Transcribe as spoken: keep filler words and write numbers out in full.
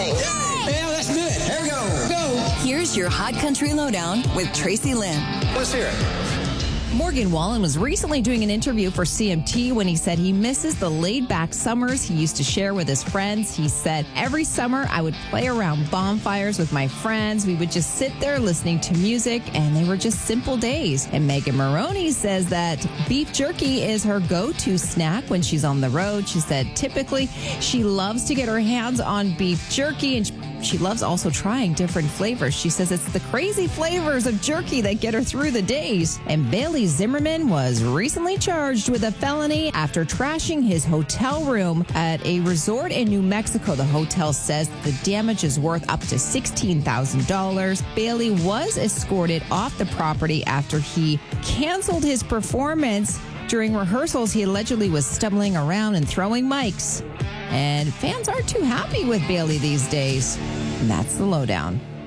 Yeah, let's do it. Here we go. Go. Here's your Hot Country Lowdown with Tracy Lynn. Let's hear it. Morgan Wallen was recently doing an interview for C M T when he said he misses the laid-back summers he used to share with his friends. He said, every summer I would play around bonfires with my friends. We would just sit there listening to music, and they were just simple days. And Megan Maroney says that beef jerky is her go-to snack when she's on the road. She said typically she loves to get her hands on beef jerky, and she loves also trying different flavors. She says it's the crazy flavors of jerky that get her through the days. And Bailey Zimmerman was recently charged with a felony after trashing his hotel room at a resort in New Mexico. The hotel says the damage is worth up to sixteen thousand dollars. Bailey was escorted off the property after he canceled his performance. During rehearsals, he allegedly was stumbling around and throwing mics. And fans aren't too happy with Bailey these days. And that's the lowdown.